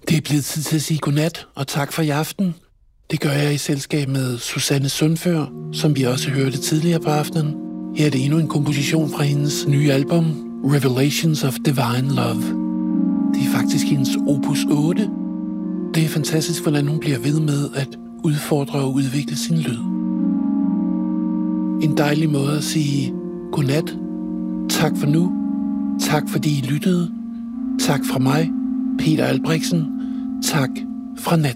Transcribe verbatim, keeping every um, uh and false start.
Det er blevet tid til at sige godnat, og tak for i aften. Det gør jeg i selskab med Susanne Sundfør, som vi også hørte tidligere på aftenen. Her er det endnu en komposition fra hendes nye album, Revelations of Divine Love. Det er faktisk hendes opus otte. Det er fantastisk, hvordan hun bliver ved med at udfordre og udvikle sin lyd. En dejlig måde at sige godnat. Tak for nu. Tak fordi I lyttede. Tak fra mig, Peter Albrechtsen. Tak fra Nat.